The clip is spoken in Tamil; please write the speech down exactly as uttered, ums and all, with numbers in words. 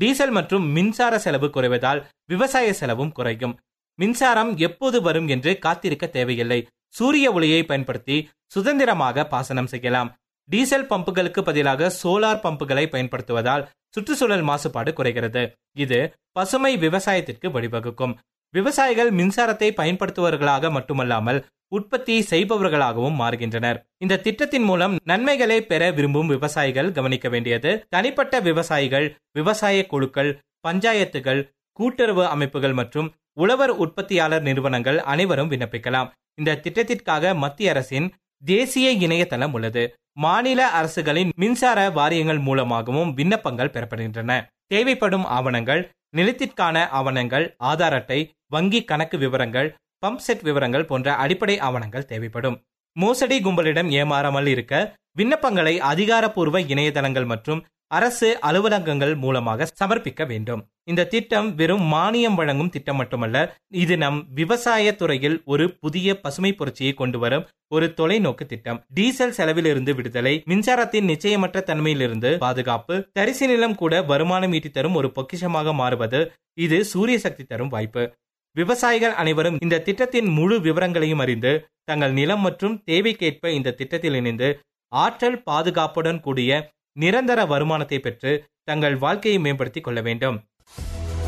டீசல் மற்றும் மின்சார செலவு குறைவதால் விவசாய செலவும் குறையும். மின்சாரம் எப்போது வரும் என்று காத்திருக்க தேவையில்லை. சூரிய ஒளியை பயன்படுத்தி சுதந்திரமாக பாசனம் செய்யலாம். டீசல் பம்புகளுக்கு பதிலாக சோலார் பம்புகளை பயன்படுத்துவதால் சுற்றுச்சூழல் மாசுபாடு குறைகிறது. இது பசுமை விவசாயத்திற்கு வழிவகுக்கும். விவசாயிகள் மின்சாரத்தை பயன்படுத்துபவர்களாக மட்டுமல்லாமல் உற்பத்தி செய்பவர்களாகவும் மாறுகின்றனர். இந்த திட்டத்தின் மூலம் நன்மைகளை பெற விரும்பும் விவசாயிகள் கவனிக்க வேண்டியது: தனிப்பட்ட விவசாயிகள், விவசாய குழுக்கள், பஞ்சாயத்துகள், கூட்டுறவு அமைப்புகள் மற்றும் உழவர் உற்பத்தியாளர் நிறுவனங்கள் அனைவரும் விண்ணப்பிக்கலாம். இந்த திட்டத்திற்காக மத்திய அரசின் தேசிய இணையதளம் உள்ளது. மாநில அரசுகளின் மின்சார வாரியங்கள் மூலமாகவும் விண்ணப்பங்கள் பெறப்படுகின்றன. தேவைப்படும் ஆவணங்கள்: நிலத்திற்கான ஆவணங்கள், ஆதார் அட்டை, வங்கி கணக்கு விவரங்கள், பம்ப் செட் விவரங்கள் போன்ற அடிப்படை ஆவணங்கள் தேவைப்படும். மோசடி கும்பலிடம் ஏமாறாமல் இருக்க விண்ணப்பங்களை அதிகாரப்பூர்வ இணையதளங்கள் மற்றும் அரசு அலுவலகங்கள் மூலமாக சமர்ப்பிக்க வேண்டும். இந்த திட்டம் வெறும் மானியம் வழங்கும் திட்டம் மட்டுமல்ல, இது நம் விவசாய துறையில் ஒரு புதிய பசுமை புரட்சியை கொண்டு வரும் ஒரு தொலைநோக்கு திட்டம். டீசல் செலவிலிருந்து விடுதலை, மின்சாரத்தின் நிச்சயமற்ற தன்மையிலிருந்து பாதுகாப்பு, தரிசு நிலம் கூட வருமானம் ஈட்டி தரும் ஒரு பொக்கிஷமாக மாறுவது இது சூரிய சக்தி தரும் வாய்ப்பு. விவசாயிகள் அனைவரும் இந்த திட்டத்தின் முழு விவரங்களையும் அறிந்து தங்கள் நிலம் மற்றும் தேவைக்கேற்ப இந்த திட்டத்தில் இணைந்து ஆற்றல் பாதுகாப்புடன் கூடிய நிரந்தர வருமானத்தை பெற்று தங்கள் வாழ்க்கையை மேம்படுத்திக் கொள்ள வேண்டும்.